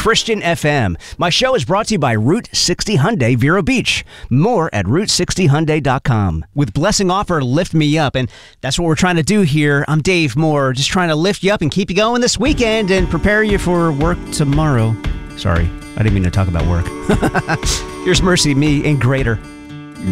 Christian FM. My show is brought to you by Route 60 Hyundai Vero Beach. More at Route60Hyundai.com. With Blessing Offer, lift me up, and that's what we're trying to do here. I'm Dave Moore, just trying to lift you up and keep you going this weekend and prepare you for work tomorrow. Sorry, I didn't mean to talk about work. Here's Mercy Me and Greater.